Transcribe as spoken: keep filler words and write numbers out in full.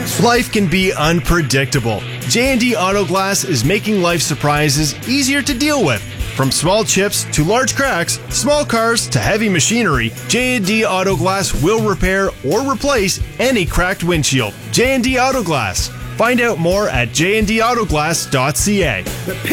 Life can be unpredictable. J and D Auto Glass is making life surprises easier to deal with. From small chips to large cracks, small cars to heavy machinery, J and D Auto Glass will repair or replace any cracked windshield. J and D Auto Glass. Find out more at j and d auto glass dot c a.